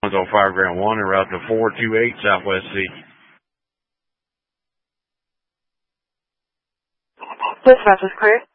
on Fire Ground 1 and route to 428 Southwest C. Dispatch is clear.